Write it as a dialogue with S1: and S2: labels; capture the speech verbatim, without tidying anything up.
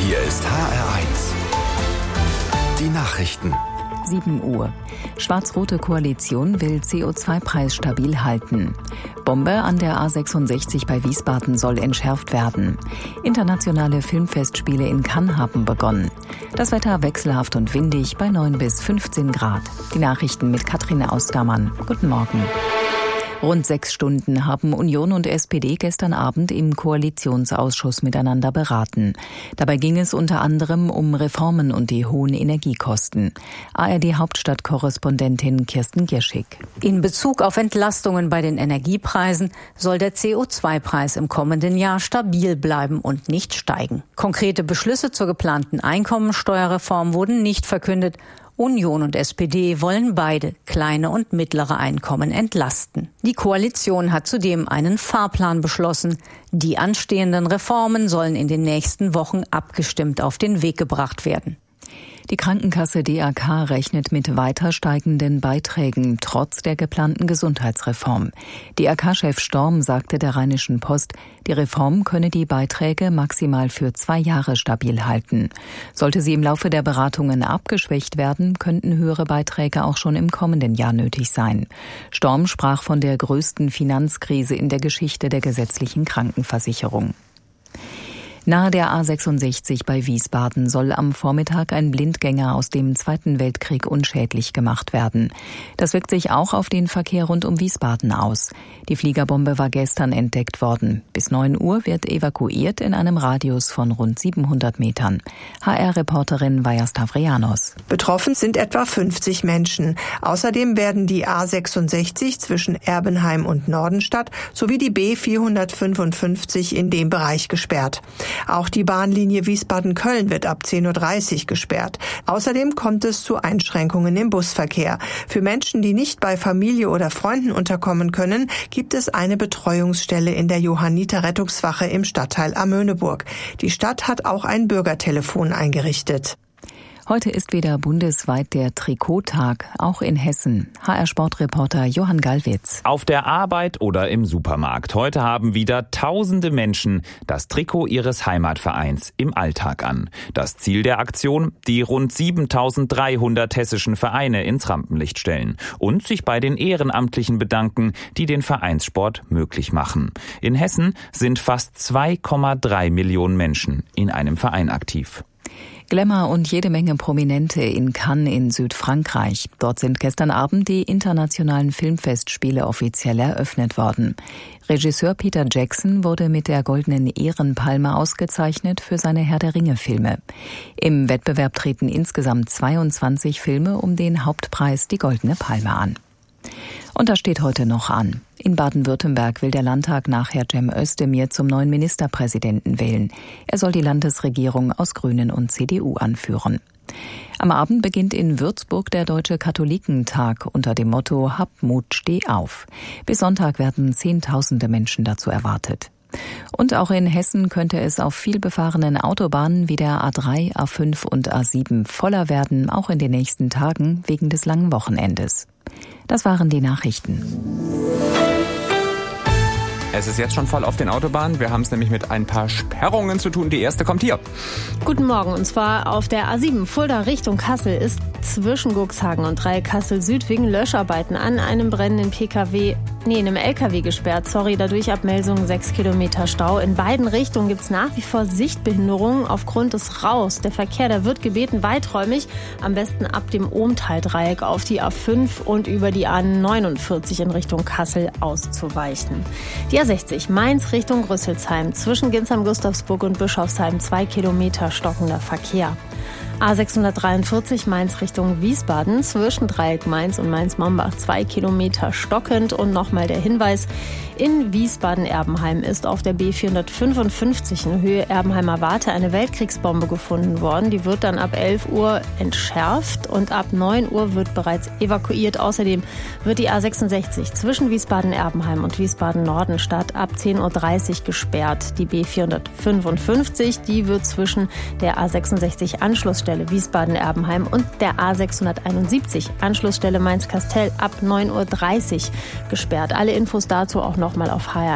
S1: Hier ist H R eins. Die Nachrichten.
S2: sieben Uhr. Schwarz-rote Koalition will C O zwei Preis stabil halten. Bombe an der A sechsundsechzig bei Wiesbaden soll entschärft werden. Internationale Filmfestspiele in Cannes haben begonnen. Das Wetter wechselhaft und windig bei neun bis fünfzehn Grad. Die Nachrichten mit Katrin Austermann. Guten Morgen. Rund sechs Stunden haben Union und S P D gestern Abend im Koalitionsausschuss miteinander beraten. Dabei ging es unter anderem um Reformen und die hohen Energiekosten. A R D-Hauptstadtkorrespondentin Kirsten Gierschig.
S3: In Bezug auf Entlastungen bei den Energiepreisen soll der C O zwei Preis im kommenden Jahr stabil bleiben und nicht steigen. Konkrete Beschlüsse zur geplanten Einkommensteuerreform wurden nicht verkündet. Union und S P D wollen beide kleine und mittlere Einkommen entlasten. Die Koalition hat zudem einen Fahrplan beschlossen. Die anstehenden Reformen sollen in den nächsten Wochen abgestimmt auf den Weg gebracht werden.
S2: Die Krankenkasse D A K rechnet mit weiter steigenden Beiträgen trotz der geplanten Gesundheitsreform. D A K-Chef Storm sagte der Rheinischen Post, die Reform könne die Beiträge maximal für zwei Jahre stabil halten. Sollte sie im Laufe der Beratungen abgeschwächt werden, könnten höhere Beiträge auch schon im kommenden Jahr nötig sein. Storm sprach von der größten Finanzkrise in der Geschichte der gesetzlichen Krankenversicherung. Nahe der A sechsundsechzig bei Wiesbaden soll am Vormittag ein Blindgänger aus dem Zweiten Weltkrieg unschädlich gemacht werden. Das wirkt sich auch auf den Verkehr rund um Wiesbaden aus. Die Fliegerbombe war gestern entdeckt worden. Bis neun Uhr wird evakuiert in einem Radius von rund siebenhundert Metern. H R-Reporterin Vaja Stavrianos.
S4: Betroffen sind etwa fünfzig Menschen. Außerdem werden die A sechsundsechzig zwischen Erbenheim und Nordenstadt sowie die B vierhundertfünfundfünfzig in dem Bereich gesperrt. Auch die Bahnlinie Wiesbaden-Köln wird ab zehn Uhr dreißig gesperrt. Außerdem kommt es zu Einschränkungen im Busverkehr. Für Menschen, die nicht bei Familie oder Freunden unterkommen können, gibt es eine Betreuungsstelle in der Johanniter-Rettungswache im Stadtteil Amöneburg. Die Stadt hat auch ein Bürgertelefon eingerichtet.
S2: Heute ist wieder bundesweit der Trikottag, auch in Hessen. H R-Sportreporter Johann Gallwitz.
S5: Auf der Arbeit oder im Supermarkt. Heute haben wieder tausende Menschen das Trikot ihres Heimatvereins im Alltag an. Das Ziel der Aktion? Die rund siebentausenddreihundert hessischen Vereine ins Rampenlicht stellen und sich bei den Ehrenamtlichen bedanken, die den Vereinssport möglich machen. In Hessen sind fast zwei Komma drei Millionen Menschen in einem Verein aktiv.
S2: Glamour und jede Menge Prominente in Cannes in Südfrankreich. Dort sind gestern Abend die internationalen Filmfestspiele offiziell eröffnet worden. Regisseur Peter Jackson wurde mit der Goldenen Ehrenpalme ausgezeichnet für seine Herr-der-Ringe-Filme. Im Wettbewerb treten insgesamt zweiundzwanzig Filme um den Hauptpreis die Goldene Palme an. Und das steht heute noch an. In Baden-Württemberg will der Landtag nachher Cem Özdemir zum neuen Ministerpräsidenten wählen. Er soll die Landesregierung aus Grünen und C D U anführen. Am Abend beginnt in Würzburg der Deutsche Katholikentag unter dem Motto Hab Mut, steh auf. Bis Sonntag werden Zehntausende Menschen dazu erwartet. Und auch in Hessen könnte es auf vielbefahrenen Autobahnen wie der A drei, A fünf und A sieben voller werden, auch in den nächsten Tagen wegen des langen Wochenendes. Das waren die Nachrichten.
S6: Es ist jetzt schon voll auf den Autobahnen. Wir haben es nämlich mit ein paar Sperrungen zu tun. Die erste kommt hier.
S7: Guten Morgen. Und zwar auf der A sieben Fulda Richtung Kassel ist zwischen Guxhagen und Dreieck Kassel Süd wegen Löscharbeiten an einem brennenden P K W, nee, einem L K W gesperrt. Sorry, dadurch ab Melsungen sechs Kilometer Stau. In beiden Richtungen gibt es nach wie vor Sichtbehinderungen aufgrund des Rauchs. Der Verkehr, der wird gebeten, weiträumig, am besten ab dem Ohmtal-Dreieck auf die A fünf und über die A neunundvierzig in Richtung Kassel auszuweichen. Die A sechzig Mainz Richtung Rüsselsheim. Zwischen Ginsheim-Gustavsburg und Bischofsheim zwei Kilometer stockender Verkehr. A sechshundertdreiundvierzig Mainz Richtung Wiesbaden, zwischen Dreieck Mainz und Mainz-Mombach zwei Kilometer stockend. Und nochmal der Hinweis, in Wiesbaden-Erbenheim ist auf der B vierhundertfünfundfünfzig in Höhe Erbenheimer Warte eine Weltkriegsbombe gefunden worden. Die wird dann ab elf Uhr entschärft und ab neun Uhr wird bereits evakuiert. Außerdem wird die A sechsundsechzig zwischen Wiesbaden-Erbenheim und Wiesbaden-Nordenstadt ab zehn Uhr dreißig gesperrt. Die B vierhundertfünfundfünfzig, die wird zwischen der A sechsundsechzig Anschlussstelle Wiesbaden-Erbenheim und der A sechshunderteinundsiebzig Anschlussstelle Mainz-Kastel ab neun Uhr dreißig gesperrt. Alle Infos dazu auch nochmal auf H R